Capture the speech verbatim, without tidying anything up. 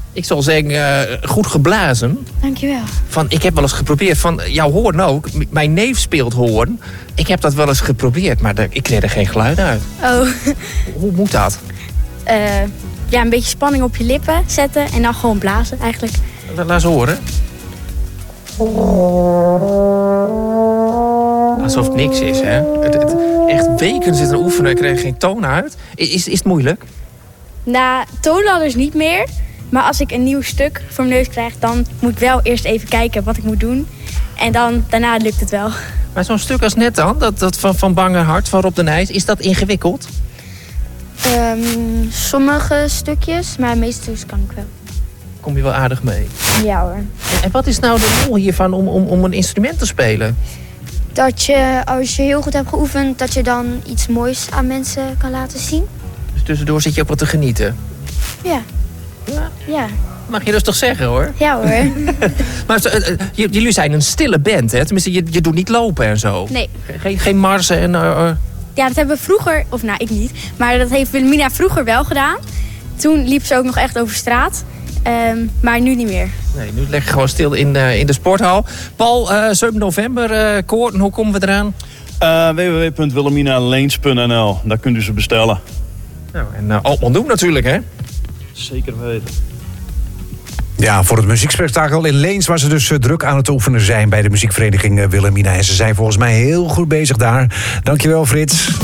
Ik zal zeggen, uh, goed geblazen. Dankjewel. Van, ik heb wel eens geprobeerd, van jouw hoorn ook. M- mijn neef speelt hoorn. Ik heb dat wel eens geprobeerd, maar de, ik kreeg er geen geluid uit. Oh. Hoe moet dat? Uh, ja, een beetje spanning op je lippen zetten en dan gewoon blazen eigenlijk. Laat eens horen. Alsof het niks is, hè? Het, het, echt weken zitten oefenen en kreeg geen toon uit. Is, is het moeilijk? Nou, toonladders niet meer. Maar als ik een nieuw stuk voor mijn neus krijg, dan moet ik wel eerst even kijken wat ik moet doen. En dan, daarna lukt het wel. Maar zo'n stuk als net dan, dat, dat van, van Bange Hart, van Rob de Nijs, is dat ingewikkeld? Um, sommige stukjes, maar de meeste stukjes kan ik wel. Kom je wel aardig mee? Ja hoor. En, en wat is nou de rol hiervan om, om, om een instrument te spelen? Dat je, als je heel goed hebt geoefend, dat je dan iets moois aan mensen kan laten zien. Dus tussendoor zit je ook wat te genieten? Ja. Ja? Ja. Mag je rustig zeggen, hoor. Ja hoor. Maar uh, uh, jullie zijn een stille band, hè? Tenminste, je, je doet niet lopen en zo. Nee. Geen, geen marsen en... Uh, uh... Ja, dat hebben we vroeger... Of nou, ik niet. Maar dat heeft Wilhelmina vroeger wel gedaan. Toen liep ze ook nog echt over straat. Um, maar nu niet meer. Nee, nu leg je gewoon stil in, uh, in de sporthal. Paul, uh, zeven november, uh, koor. Hoe komen we eraan? Uh, w w w punt wilhelmina leens punt n l. Daar kunt u ze bestellen. Nou, en uh, Altman doen natuurlijk, hè? Zeker weten. Ja, voor het muziekspektakel in Leens, waar ze dus uh, druk aan het oefenen zijn bij de muziekvereniging uh, Wilhelmina. En ze zijn volgens mij heel goed bezig daar. Dankjewel, Frits.